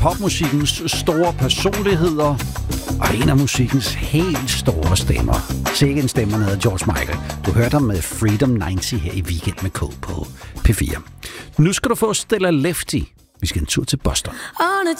popmusikkens store personligheder og en af musikkens helt store stemmer. Sikke en stemme, han hedder George Michael. Du hørte ham med Freedom 90 her i Weekend med K på P4. Nu skal du få Stella Lefty. Vi skal en tur til Boston. On a